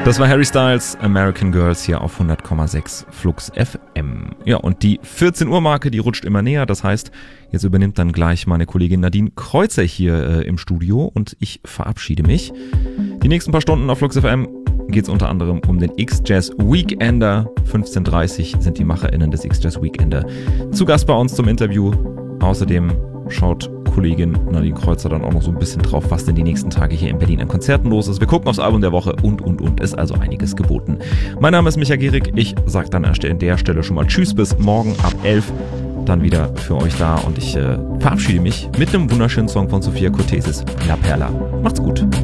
Das war Harry Styles, American Girls hier auf 100,6 Flux FM. Ja, und die 14 Uhr Marke, die rutscht immer näher. Das heißt, jetzt übernimmt dann gleich meine Kollegin Nadine Kreuzer hier im Studio und ich verabschiede mich. Die nächsten paar Stunden auf Flux FM geht es unter anderem um den X-Jazz Weekender. 15:30 sind die MacherInnen des X-Jazz Weekender zu Gast bei uns zum Interview. Außerdem schaut Kollegin Nadine Kreuzer dann auch noch so ein bisschen drauf, was denn die nächsten Tage hier in Berlin an Konzerten los ist. Wir gucken aufs Album der Woche und. Ist also einiges geboten. Mein Name ist Micha Gehrig. Ich sage dann an der Stelle schon mal Tschüss, bis morgen ab 11. Dann wieder für euch da und ich verabschiede mich mit einem wunderschönen Song von Sophia Cortesis, La Perla. Macht's gut.